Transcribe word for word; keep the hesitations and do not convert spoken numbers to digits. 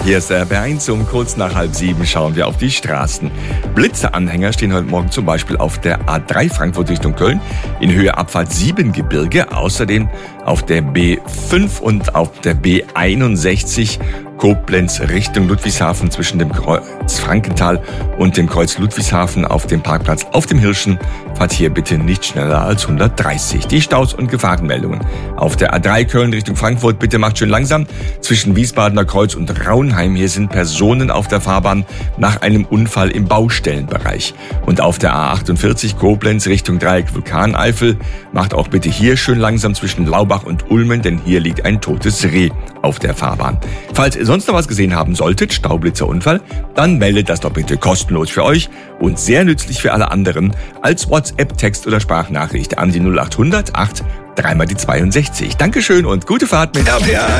Hier ist der B eins. Um kurz nach halb sieben schauen wir auf die Straßen. Blitzeanhänger stehen heute Morgen zum Beispiel auf der A drei Frankfurt Richtung Köln in Höhe Abfahrt Siebengebirge. Außerdem auf der B fünf und auf der B einundsechzig Koblenz Richtung Ludwigshafen zwischen dem Kreuz Frankenthal und dem Kreuz Ludwigshafen auf dem Parkplatz auf dem Hirschen. Fahrt hier bitte nicht schneller als hundertdreißig. Die Staus und Gefahrenmeldungen. Auf der A drei Köln Richtung Frankfurt bitte macht schön langsam. Zwischen Wiesbadener Kreuz und Raunheim hier sind Personen auf der Fahrbahn nach einem Unfall im Baustellenbereich. Und auf der A achtundvierzig Koblenz Richtung Dreieck Vulkaneifel macht auch bitte hier schön langsam zwischen Laubach und Ulmen, denn hier liegt ein totes Reh auf der Fahrbahn. Falls ihr sonst noch was gesehen haben solltet, Staublitzerunfall, dann meldet das doch bitte kostenlos für euch und sehr nützlich für alle anderen als WhatsApp, Text oder Sprachnachricht an die null acht hundert acht dreimal die zweiundsechzig. Dankeschön und gute Fahrt mit R P A.